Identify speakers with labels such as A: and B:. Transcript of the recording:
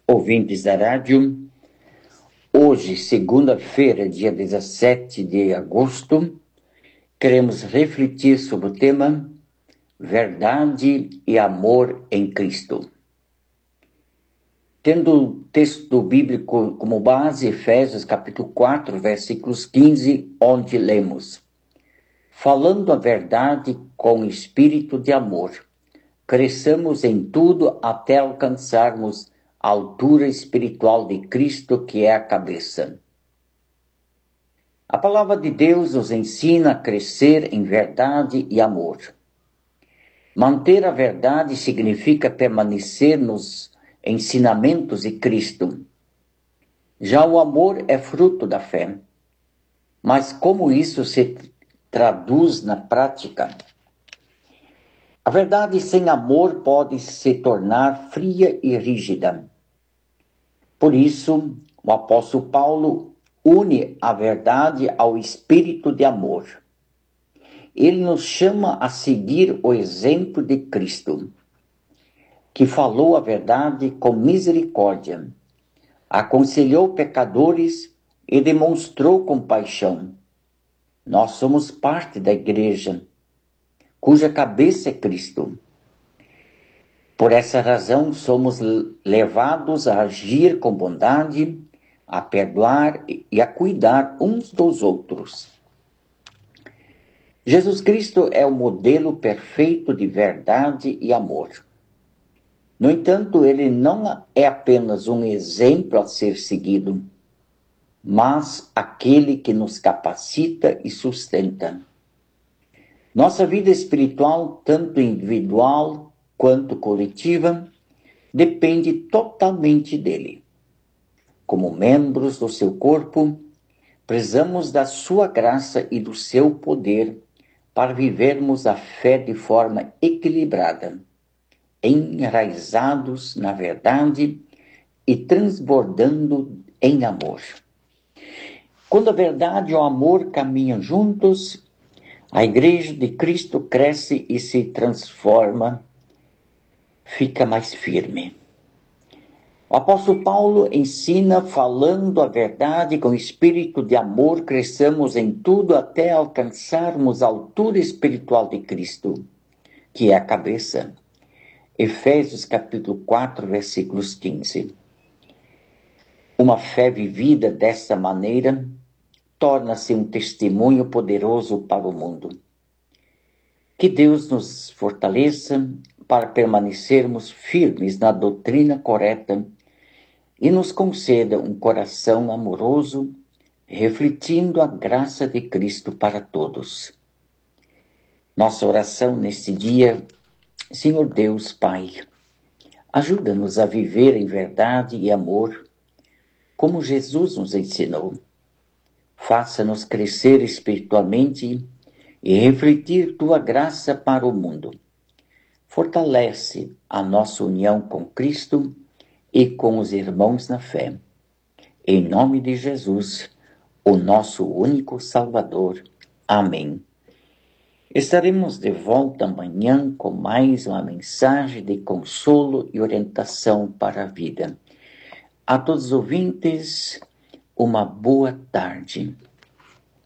A: ouvintes da rádio. Hoje, segunda-feira, dia 17 de agosto, queremos refletir sobre o tema Verdade e Amor em Cristo. Tendo o texto bíblico como base, Efésios capítulo 4, versículos 15, onde lemos: falando a verdade com espírito de amor, cresçamos em tudo até alcançarmos a altura espiritual de Cristo, que é a cabeça. A palavra de Deus nos ensina a crescer em verdade e amor. Manter a verdade significa permanecer nos ensinamentos de Cristo. Já o amor é fruto da fé. Mas como isso se traduz na prática? A verdade sem amor pode se tornar fria e rígida. Por isso, o apóstolo Paulo une a verdade ao espírito de amor. Ele nos chama a seguir o exemplo de Cristo, que falou a verdade com misericórdia, aconselhou pecadores e demonstrou compaixão. Nós somos parte da igreja, cuja cabeça é Cristo. Por essa razão, somos levados a agir com bondade, a perdoar e a cuidar uns dos outros. Jesus Cristo é o modelo perfeito de verdade e amor. No entanto, ele não é apenas um exemplo a ser seguido, mas aquele que nos capacita e sustenta. Nossa vida espiritual, tanto individual quanto coletiva, depende totalmente dele. Como membros do seu corpo, precisamos da sua graça e do seu poder para vivermos a fé de forma equilibrada, enraizados na verdade e transbordando em amor. Quando a verdade e o amor caminham juntos, a Igreja de Cristo cresce e se transforma, fica mais firme. O apóstolo Paulo ensina, falando a verdade com espírito de amor, cresçamos em tudo até alcançarmos a altura espiritual de Cristo, que é a cabeça. Efésios capítulo 4, versículos 15. Uma fé vivida dessa maneira torna-se um testemunho poderoso para o mundo. Que Deus nos fortaleça para permanecermos firmes na doutrina correta e nos conceda um coração amoroso, refletindo a graça de Cristo para todos. Nossa oração neste dia: Senhor Deus Pai, ajuda-nos a viver em verdade e amor, como Jesus nos ensinou. Faça-nos crescer espiritualmente e refletir tua graça para o mundo. Fortalece a nossa união com Cristo e com os irmãos na fé. Em nome de Jesus, o nosso único Salvador. Amém. Estaremos de volta amanhã com mais uma mensagem de consolo e orientação para a vida. A todos os ouvintes, uma boa tarde.